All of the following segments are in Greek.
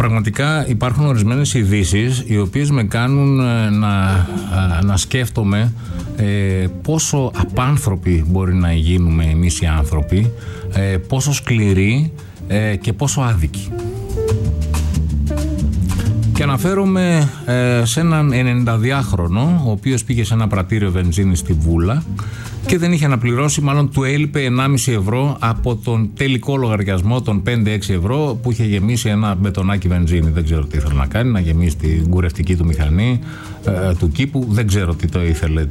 Πραγματικά υπάρχουν ορισμένες ειδήσεις οι οποίες με κάνουν να σκέφτομαι πόσο απάνθρωποι μπορεί να γίνουμε εμείς οι άνθρωποι, πόσο σκληροί και πόσο άδικοι. Και αναφέρομαι σε έναν 92χρονο ο οποίος πήγε σε ένα πρατήριο βενζίνη στη Βούλα και δεν είχε αναπληρώσει, μάλλον του έλειπε 1,5 ευρώ από τον τελικό λογαριασμό των 5-6 ευρώ που είχε γεμίσει ένα μπετονάκι βενζίνη. Δεν ξέρω τι ήθελε να κάνει, να γεμίσει την κουρευτική του μηχανή του κήπου. Δεν ξέρω τι το ήθελε,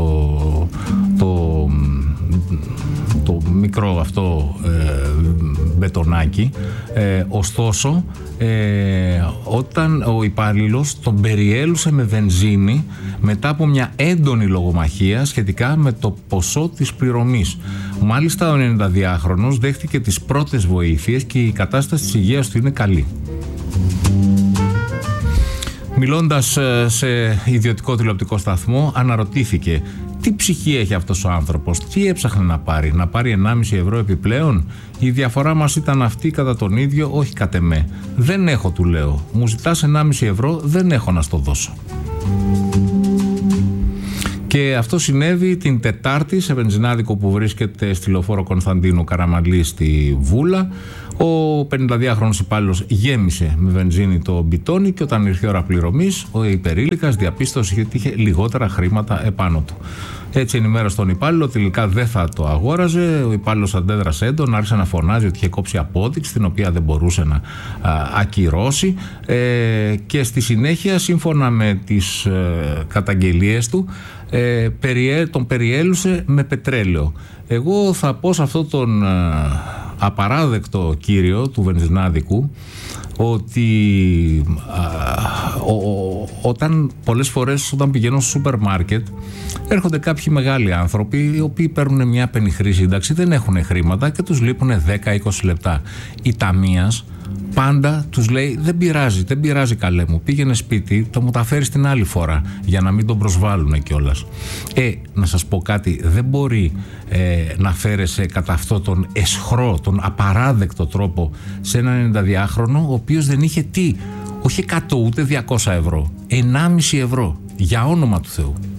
το μικρό αυτό μπετονάκι. Ωστόσο, όταν ο υπάλληλος τον περιέλουσε με βενζίνη μετά από μια έντονη λογομαχία σχετικά με το ποσό της πληρωμής. Μάλιστα ο 92χρονος δέχτηκε τις πρώτες βοήθειες και η κατάσταση της υγείας του είναι καλή. Μιλώντας σε ιδιωτικό τηλεοπτικό σταθμό, αναρωτήθηκε τι ψυχή έχει αυτός ο άνθρωπος, τι έψαχνε να πάρει 1,5 ευρώ επιπλέον. Η διαφορά μας ήταν αυτή κατά τον ίδιο, όχι κατ' εμέ. Δεν έχω, του λέω. Μου ζητάς 1,5 ευρώ, δεν έχω να στο δώσω. Και αυτό συνέβη την Τετάρτη σε βενζινάδικο που βρίσκεται στη λεωφόρο Κωνσταντίνου Καραμαλή στη Βούλα. Ο 52χρονος υπάλληλος γέμισε με βενζίνη το μπιτόνι και όταν ήρθε η ώρα πληρωμής, ο υπερήλικας διαπίστωσε ότι είχε λιγότερα χρήματα επάνω του. Έτσι ενημέρωσε τον υπάλληλο, τελικά δεν θα το αγόραζε. Ο υπάλληλος αντέδρασε έντονα, άρχισε να φωνάζει ότι είχε κόψει απόδειξη την οποία δεν μπορούσε να ακυρώσει και στη συνέχεια, σύμφωνα με τις καταγγελίες του, τον περιέλουσε με πετρέλαιο. Εγώ θα πω σε αυτόν τον απαράδεκτο κύριο του βενζινάδικου ότι πολλές φορές όταν πηγαίνω στο σούπερ μάρκετ έρχονται κάποιοι μεγάλοι άνθρωποι οι οποίοι παίρνουν μια πενιχρή σύνταξη, δεν έχουν χρήματα και τους λείπουν 10-20 λεπτά. Η ταμείας πάντα τους λέει δεν πειράζει καλέ μου, πήγαινε σπίτι, το μου τα φέρεις την άλλη φορά για να μην τον προσβάλλουν κιόλας. Να σας πω κάτι, δεν μπορεί να φέρεσαι κατά αυτό τον εσχρό, τον απαράδεκτο τρόπο σε έναν 92χρονο ο οποίος δεν είχε τι, όχι 100 ούτε 200 ευρώ, 1,5 ευρώ, για όνομα του Θεού.